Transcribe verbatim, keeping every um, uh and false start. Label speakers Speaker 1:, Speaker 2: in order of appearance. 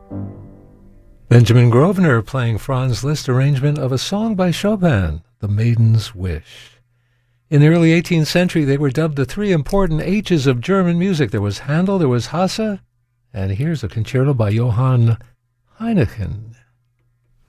Speaker 1: Benjamin Grosvenor playing Franz Liszt arrangement of a song by Chopin, The Maiden's Wish. In the early eighteenth century, they were dubbed the three important H's of German music. There was Handel, there was Hasse, and here's a concerto by Johann Heineken.